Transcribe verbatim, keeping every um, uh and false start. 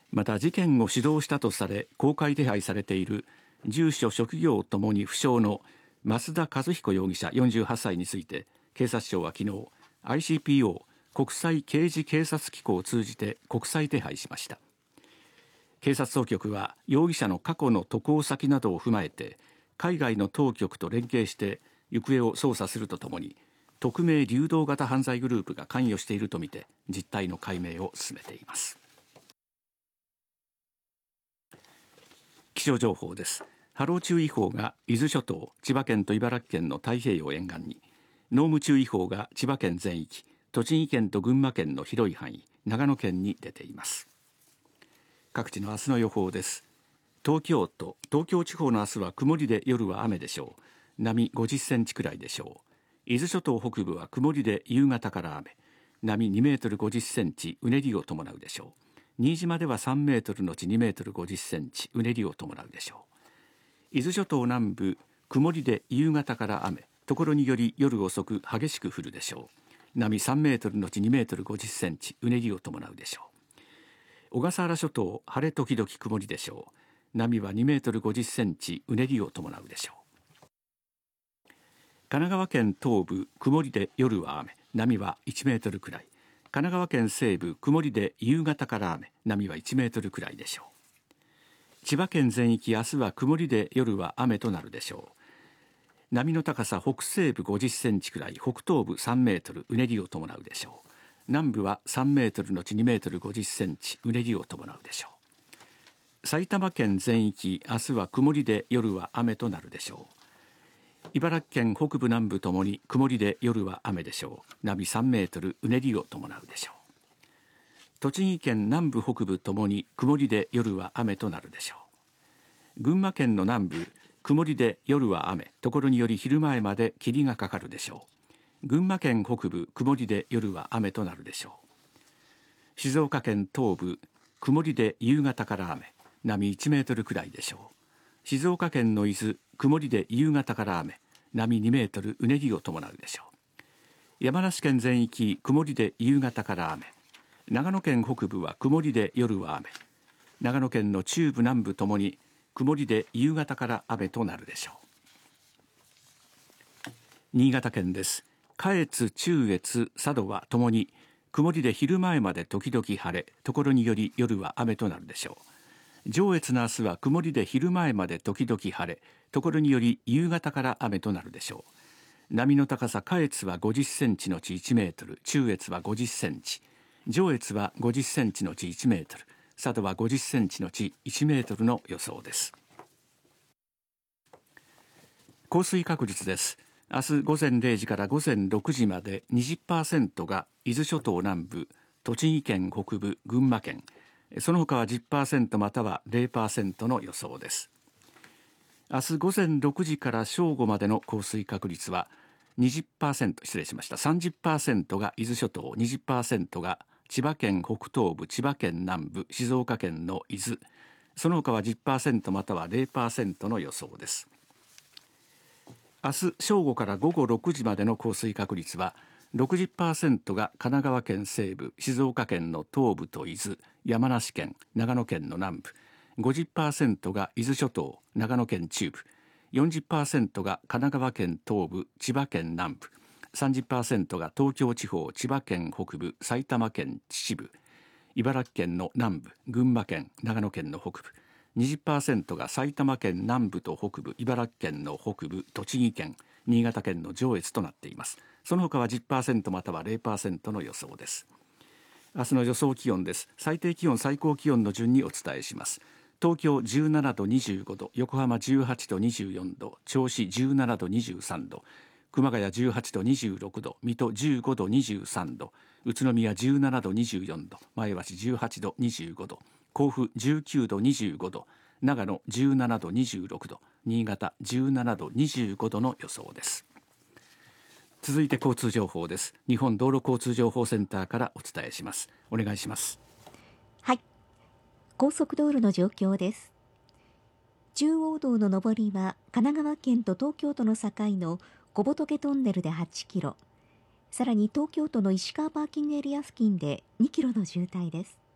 また事件を主導したとされ公開手配されている住所職業ともに不詳の増田和彦容疑者よんじゅうはっさいについて、警察庁は昨日 アイシーピーオー 国際刑事警察機構を通じて国際手配しました。警察当局は容疑者の過去の渡航先などを踏まえて海外の当局と連携して行方を捜査するとともに、匿名流動型犯罪グループが関与しているとみて実態の解明を進めています。気象情報です。波浪注意報が伊豆諸島、千葉県と茨城県の太平洋沿岸に、濃霧注意報が千葉県全域、栃木県と群馬県の広い範囲、長野県に出ています。各地の明日の予報です。東京都、東京地方の明日は曇りで夜は雨でしょう。波ごじゅっセンチくらいでしょう。伊豆諸島北部は曇りで夕方から雨、波にメートルごじゅっセンチ、うねりを伴うでしょう。新島ではさんメートルのちにメートルごじゅっセンチ、うねりを伴うでしょう。伊豆諸島南部、曇りで夕方から雨、ところにより夜遅く激しく降るでしょう。波さんメートルのちにメートルごじゅっセンチ、うねりを伴うでしょう。小笠原諸島、晴れ時々曇りでしょう。波はにメートルごじゅっセンチ、うねりを伴うでしょう。神奈川県東部、曇りで夜は雨、波はいちメートルくらい。神奈川県西部、曇りで夕方から雨、波はいちメートルくらいでしょう。千葉県全域、明日は曇りで夜は雨となるでしょう。波の高さ、北西部ごじゅっセンチくらい、北東部さんメートル、うねりを伴うでしょう。南部はさんメートルのちにメートルごじゅっセンチ、うねりを伴うでしょう。埼玉県全域、明日は曇りで夜は雨となるでしょう。茨城県北部南部ともに曇りで夜は雨でしょう。波さんメートル、うねりを伴うでしょう。栃木県南部北部ともに曇りで夜は雨となるでしょう。群馬県の南部、曇りで夜は雨、ところにより昼前まで霧がかかるでしょう。群馬県北部、曇りで夜は雨となるでしょう。静岡県東部、曇りで夕方から雨、波いちメートルくらいでしょう。静岡県の伊豆、曇りで夕方から雨、波にメートル、うねりを伴うでしょう。山梨県全域、曇りで夕方から雨、長野県北部は曇りで夜は雨、長野県の中部南部ともに曇りで夕方から雨となるでしょう。新潟県です。下越、中越、佐渡はともに曇りで昼前まで時々晴れ、ところにより夜は雨となるでしょう。上越の明日は曇りで昼前まで時々晴れ、ところにより夕方から雨となるでしょう。波の高さ、下越はごじゅっセンチのちいちメートル、中越はごじゅっセンチ、上越はごじゅっセンチのちいちメートル、佐渡はごじゅっセンチのちいちメートルの予想です。降水確率です。明日午前れいじから午前ろくじまで にじゅっパーセント が伊豆諸島南部、栃木県北部、群馬県、その他は じゅっパーセント または ゼロパーセント の予想です。明日午前ろくじから正午までの降水確率は にじゅっパーセント、失礼しました。さんじゅっパーセント が伊豆諸島、にじゅっパーセント が千葉県北東部、千葉県南部、静岡県の伊豆、その他は じゅっパーセント または ゼロパーセント の予想です。明日正午から午後ろくじまでの降水確率は ろくじゅっパーセント が神奈川県西部、静岡県の東部と伊豆、山梨県、長野県の南部、ごじゅっパーセント が伊豆諸島、長野県中部、よんじゅっパーセント が神奈川県東部、千葉県南部、さんじゅっパーセント が東京地方、千葉県北部、埼玉県秩父、茨城県の南部、群馬県、長野県の北部、にじゅっパーセント が埼玉県南部と北部、茨城県の北部、栃木県、新潟県の上越となっています。その他は じゅっパーセント または ゼロパーセント の予想です。明日の予想気温です。最低気温、最高気温の順にお伝えします。東京じゅうななどにじゅうごど、横浜じゅうはちどにじゅうよんど、銚子じゅうななどにじゅうさんど、熊谷じゅうはちどにじゅうろくど、水戸じゅうごどにじゅうさんど、宇都宮じゅうななどにじゅうよんど、前橋じゅうはちどにじゅうごど、甲府じゅうきゅうどにじゅうごど、長野じゅうななどにじゅうろくど、新潟じゅうななどにじゅうごどの予想です。続いて交通情報です。日本道路交通情報センターからお伝えします。お願いします。 はい、高速道路の状況です。中央道の上りは神奈川県と東京都の境の小仏トンネルではちキロ、さらに東京都の石川パーキングエリア付近でにキロの渋滞です。